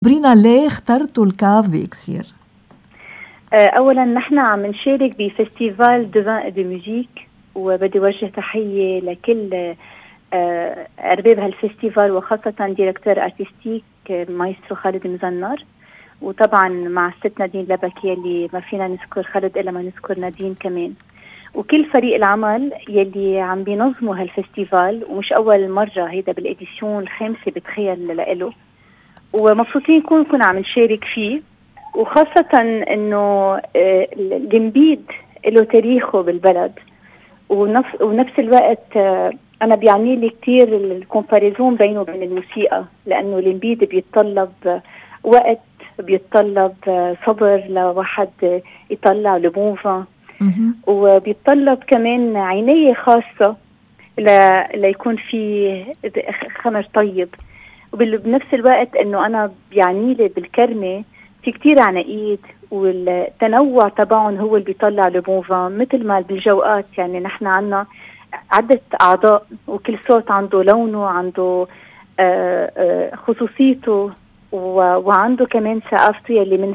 برينا ليه اخترتوا الكاف بإكسير؟ اولا نحن عم نشارك بفستيفال دو ميوزيك، وبدي وجه تحيه لكل ارباب هالفستيفال، وخاصه ديريكتور ارتستيك مايسترو خالد مزنر، وطبعا مع الست نادين لبكي اللي ما فينا نذكر خالد الا ما نذكر نادين كمان، وكل فريق العمل يلي عم بينظموا هالفستيفال. ومش اول مره، هيدا بالاديسيون الخامسه بتخيل له، ومبسوطين كنا عم نشارك فيه. وخاصة انه الامبيد له تاريخه بالبلد، ونفس الوقت انا بيعني لي كتير الكومباريزون بينه وبين الموسيقى، لانه الامبيد بيتطلب وقت، بيتطلب صبر لواحد يطلع لبونفا، وبيتطلب كمان عناية خاصة ليكون في خمر طيب. وبنفس الوقت انه انا بيعني لي بالكرمة في كتير عناقيد، والتنوع تبعهم هو اللي بيطلع لبونفان، مثل ما بالجوقات يعني نحن عنا عدة أعضاء، وكل صوت عنده لونه، عنده خصوصيته، وعنده كمان ثقافته يلي من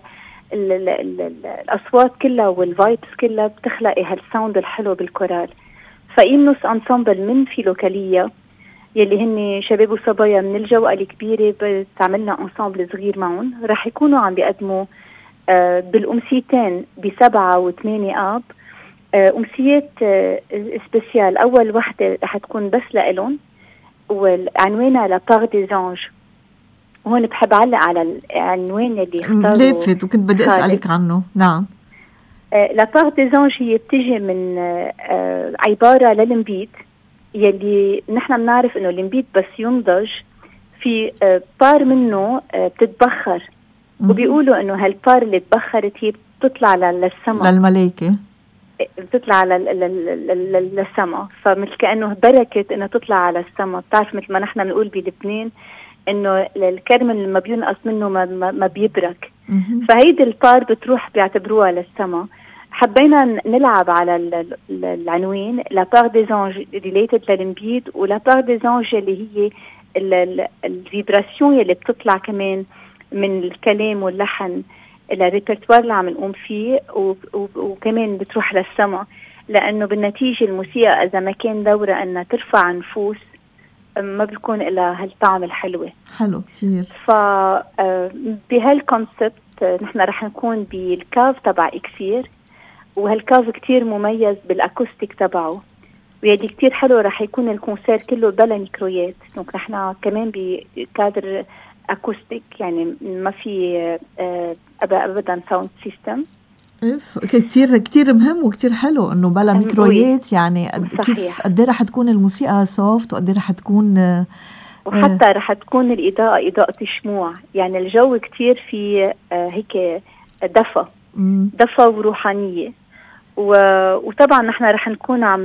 الأصوات كلها والفايبس كلها بتخلق هالساوند الحلو بالكورال. فإيمنوس أنسامبل من فيلوكالية يلي هن شباب وصبايا من الجوقة الكبيرة، بتعملنا انسامبل صغير معهم، رح يكونوا عم بيقدموا بالأمسيتين ب7 و8 آب أمسيات سبيسيال. أول وحدة رح تكون بس لإلهم، والعنوانها لا بار دي زانج. وهون بحب علق على العنوان اللي اختاروا لافت، وكنت بدي أسألك عنه. نعم. لا بار دي زانج هي بتجي من عبارة للمبيد، يلي نحن بنعرف انه الامبيد بس ينضج في بار منه بتتبخر، وبيقولوا انه هالبار اللي تبخرت هي بتطلع للسما، للملائكة، بتطلع للسما، فمثل كأنه بركة انه تطلع على السما. بتعرف مثل ما نحن بنقول بلبنان انه الكرم لما بينقص منه ما بيبرك، فهيدي البار بتروح بيعتبروها للسما. حبينا نلعب على العنوان لا بار دي زانج ريليتد للمبيد، ولا بار دي زانج اللي هي الفيبراسيون اللي بتطلع كمان من الكلام واللحن، الريبرتوار اللي عم نقوم فيه، وكمان بتروح للسما، لأنه بالنتيجة الموسيقى إذا ما كان دورها أنها ترفع نفوس ما بيكون إلا هالطعم الحلوة. حلو كتير. بهالكونسبت نحن رح نكون بالكاف تبع إكسير، وهالكاف كتير مميز بالأكوستيك تبعه، ويلي كتير حلو. رح يكون الكونسير كله بلا ميكرويات، دونك نحن كمان بكادر أكوستيك، يعني ما في أبدا ساوند سيستم. كتير كتير مهم وكتير حلو انه بلا ميكرويات، يعني كيف قد رح تكون الموسيقى سوفت، وقد رح تكون وحتى رح تكون الإضاءة إضاءة شموع، يعني الجو كتير في هيك دفى وروحانية. وطبعا نحن رح نكون عم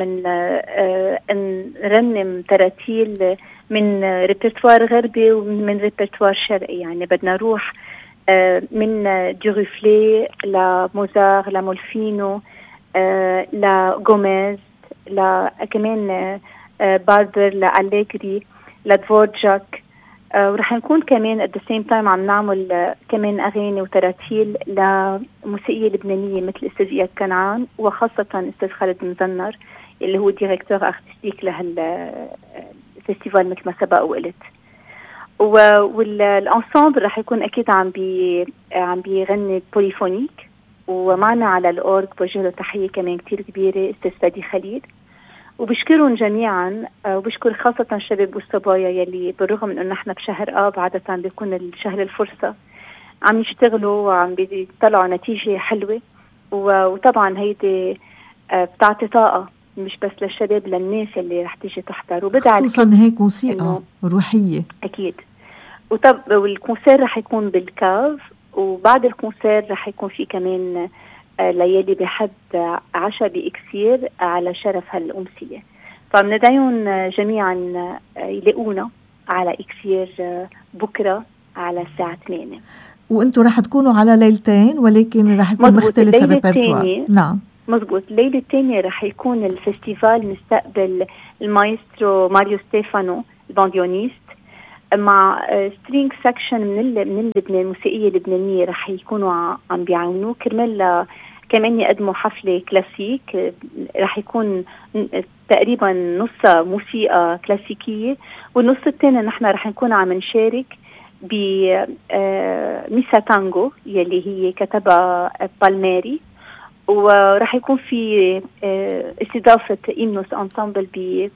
نرنم تراتيل من ريبرتوار غربي ومن ريبرتوار شرقي، يعني بدنا نروح من ديروفلي لموزار لمولفينو لغوميز كمان باربر لأليغري لدفورجاك، ورح نكون كمان at the same time عم نعمل كمان أغاني وتراتيل لموسيقية لبنانية مثل أستاذ إياد كنعان، وخاصة أستاذ خالد مزنر اللي هو ديريكتور أرتستيك لهالفستيفال مثل ما سبق وقلت. والانسامبل رح يكون أكيد عم بيغني بوليفونيك، ومعنا على الأورج بوجه له تحية كمان كتير كبيرة أستاذ فادي خليل. وبشكرهم جميعا، وبشكر خاصة الشباب والصبايا يلي بالرغم من انه نحن بشهر آب عادة بيكون الشهر الفرصة عم يشتغلوا وعم بيطلعوا نتيجة حلوة، وطبعا هيدي بتعطي طاقة مش بس للشباب، للناس اللي رح تيجي تحضر، خصوصا هيك موسيقى روحية أكيد. والكونسير رح يكون بالكاف، وبعد الكونسير رح يكون في كمان ليالي بحد عشاء بإكسير على شرف هالأمسية. فبندعيهم جميعا يلاقونا على إكسير بكرة على الساعة 8. وانتوا رح تكونوا على ليلتين، ولكن رح يكون مختلف الريبرتوار. نعم مزبوط. الليلة الثانية رح يكون الفستيفال مستقبل المايسترو ماريو ستيفانو البانديونيست، مع سترينج سكشن من لبنان، الموسيقيه اللبنانيه رح يكونوا عم بيعاونوه كرمال كمان يقدموا حفله كلاسيك. رح يكون تقريبا نص موسيقى كلاسيكيه، والنص الثاني نحن رح نكون عم نشارك بميسا تانغو يلي هي كتبها بالميري، ورح يكون في استضافة إيمنوس أنسامبل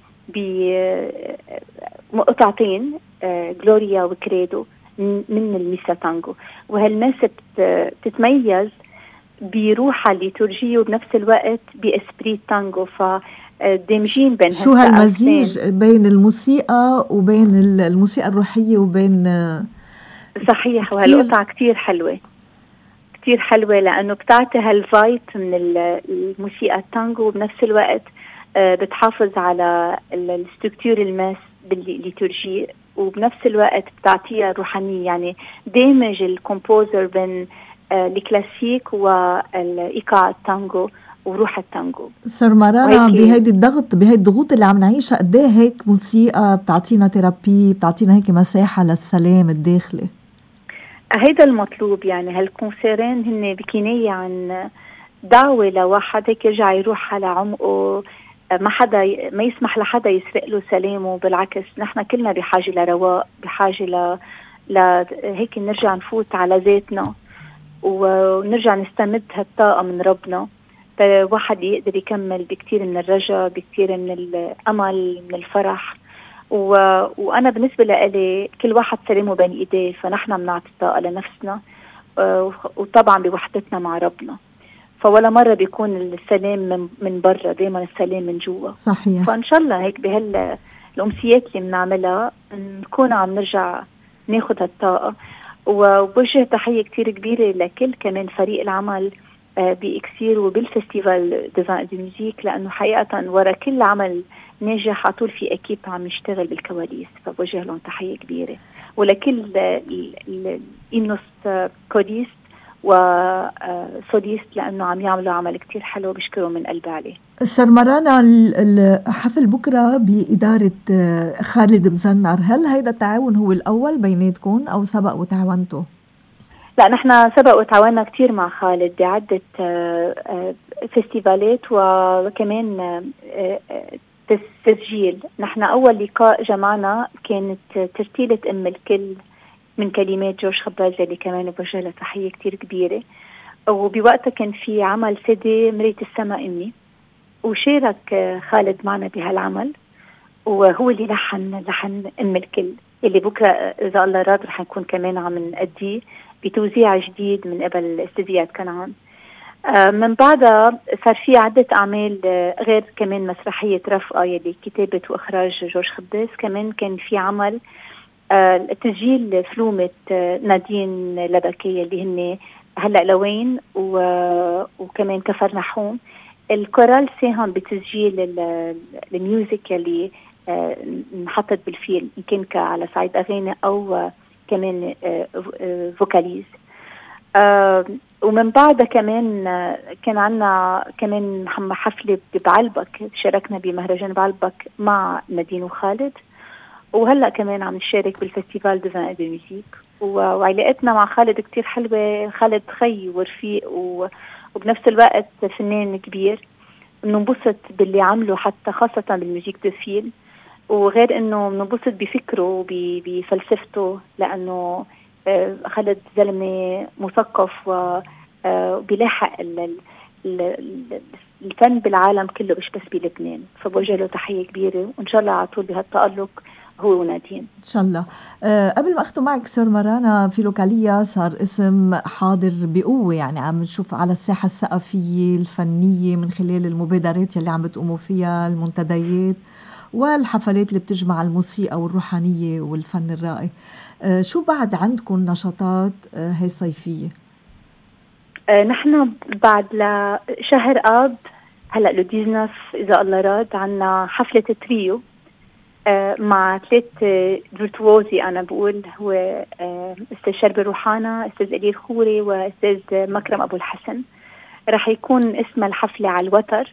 بمقطعتين غلوريا وكريدو من الميسا تانغو. وهالناس بتتميز بروحها الليتورجية وبنفس الوقت بإسبريت تانغو، فدمجين بين شو هالمزيج بين الموسيقى وبين الموسيقى الروحية وبين صحيح. وهالقطعة كتير حلوة، كتير حلوة، لأنه بتعطي هالفايت من الموسيقى التانغو، وبنفس الوقت بتحافظ على الستركتور الماس بالليتورجي، وبنفس الوقت بتعطيها روحانية. يعني دامج الكومبوزر بين الكلاسيك والإيقاع التانغو وروح التانغو. سر مارانا، بهيدي الضغوط اللي عم نعيشها، قد ايه هيك موسيقى بتعطينا ثيرابي، بتعطينا هيك مساحة للسلام الداخلي؟ هيدا المطلوب. يعني هالكونسيرين هن بكناية عن دعوة لواحد هيك يرجع يروح على عمقه، ما يسمح لحدا يسرق له سلامه. بالعكس، نحن كلنا بحاجة لرواق، بحاجة هيك نرجع نفوت على ذاتنا ونرجع نستمد هالطاقة من ربنا، واحد يقدر يكمل بكتير من الرجاء، بكتير من الأمل، من الفرح. وأنا بالنسبة لي كل واحد سلامه بين إيديه، فنحن بنعطي طاقة لنفسنا، وطبعا بوحدتنا مع ربنا. فولا مرة بيكون السلام من برا، دايما السلام من جوا. صحيح. فإن شاء الله هيك الأمسيات اللي بنعملها نكون عم نرجع ناخد هالطاقة. وبوجه تحية كتير كبيرة لكل كمان فريق العمل بإكسير وبالفستيفال ديفان دي ميوزيك، لأنه حقيقة ورا كل عمل ناجح عطول في أكيب عم يشتغل بالكواليس، فبوجه لهم تحية كبيرة. ولكل إيمنوس كوديست وسوليست لأنه عم يعملوا عمل كتير حلو، بشكرهم من قلبي عليه. سر مارانا، الحفل بكرة بإدارة خالد مزنر، هل هيدا التعاون هو الأول بيناتكم أو سبق وتعاونتوا؟ لا، نحن سبق وتعاوننا كتير مع خالد بعدة فستيفالات، وكمان تسجيل. نحن أول لقاء جمعنا كانت ترتيلة أم الكل من كلمات جورج خباز، اللي كمان بوجه له تحية كتير كبيرة. وبوقتها كان في عمل سيدي مريت السماء أمي، وشارك خالد معنا بهالعمل، وهو اللي لحن أم الكل، اللي بكرة إذا الله راد رح نكون كمان عم نأديه بتوزيع جديد من قبل استديوهات كنعان. من بعدها صار في عدة أعمال غير كمان مسرحية رفقة يلي كتابة وإخراج جورج خباز. كمان كان في عمل تسجيل فلومة نادين لبكية اللي هن هلأ لوين وكمان كفر نحوم. الكورال ساهم بتسجيل الميوزك يلي انحطت بالفيلم، إن كان على صعيد أغاني أو كمان فوكاليز. ومن بعدها كمان كان عنا كمان حفلة بعلبك، شاركنا بمهرجان بعلبك مع نادين وخالد، وهلأ كمان عم نشارك بالفستيفال ديفان دي ميوزيك. وعلاقتنا مع خالد كتير حلوة، خالد خي ورفيق وبنفس الوقت فنان كبير. بننبسط باللي عمله حتى خاصة بالميوزيك دو فيلم، وغير انه بننبسط بفكره وبفلسفته، لانه خالد زلمه مثقف وبيلاحق الفن بالعالم كله، مش بس بلبنان. فبوجه له تحيه كبيره، وان شاء الله على طول بهالتألق هو ونادين ان شاء الله. قبل ما اختم معك سر مارانا، في لوكاليا صار اسم حاضر بقوه، يعني عم نشوف على الساحه الثقافيه الفنيه من خلال المبادرات اللي عم بتقوموا فيها، المنتديات والحفلات اللي بتجمع الموسيقى والروحانية والفن الرائع. شو بعد عندكم نشاطات هاي الصيفية؟ نحن بعد لشهر آب هلأ لو 19 إذا الله راد عنا حفلة تريو مع 3 فيرتووزي. أنا بقول هو أستاذ شربي روحانا، أستاذ إليل خوري، وأستاذ مكرم أبو الحسن. رح يكون اسم الحفلة على الوتر،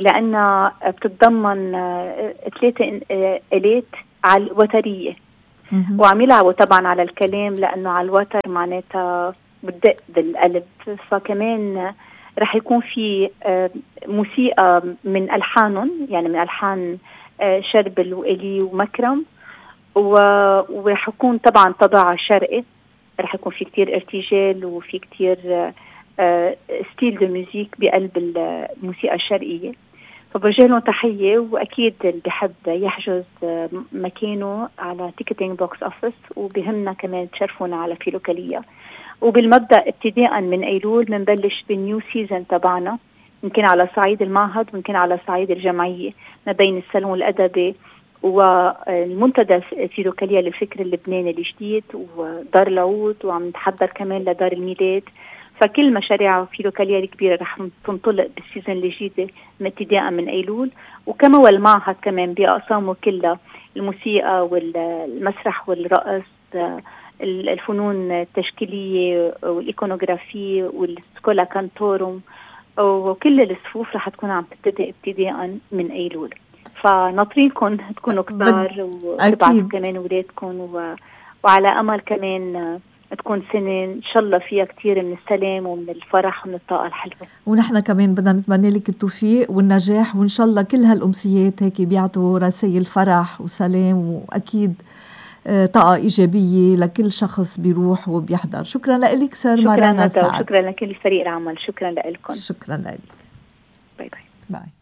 ولأنها بتتضمن 3 آلات على الوترية. وعم يلعبوا طبعا على الكلام، لأنه على الوتر معناتها بدق بالقلب. فكمان رح يكون في موسيقى من ألحانهم، يعني من ألحان شربل وإلي ومكرم، ورح يكون طبعا طابع شرقي، رح يكون في كتير ارتجال وفي كتير ستيل دو ميوزيك بقلب الموسيقى الشرقية. فبوجه لهم تحية، وأكيد اللي بحب يحجز مكانه على تيكتينج بوكس أوفيس، وبهمنا كمان تشرفونا على فيلوكالية. وبالمبدأ ابتداء من أيلول منبلش بالنيو سيزن تبعنا، يمكن على صعيد المعهد ويمكن على صعيد الجمعية، ما بين السالون الأدبي والمنتدى فيلوكالية للفكر اللبناني الجديد ودار العود، وعم نتحضر كمان لدار الميلاد. فكل مشاريع فيلوكالية الكبيرة رح تنطلق بالسيزن الجديدة ابتداء من أيلول. وكما والمعهد كمان بأقسامه كلها، الموسيقى والمسرح والرقص، الفنون التشكيلية والإيكونوغرافية والسكولا كانتوروم، وكل الصفوف رح تكون عم تبتدئ ابتداء من أيلول. فناطرينكم تكونوا كتار وتبعتوا كمان ولادكم، وعلى أمل كمان تكون سنة إن شاء الله فيها كتير من السلام ومن الفرح ومن الطاقة الحلوة. ونحن كمان بدنا نتمنى لك التوفيق والنجاح، وإن شاء الله كل هالأمسيات هيك بيعطوا رسائل فرح وسلام، وأكيد طاقة إيجابية لكل شخص بيروح وبيحضر. شكرا لك سر مارانا سعد. شكرا لكل فريق العمل. شكرا لكم. شكرا لك. باي باي. باي.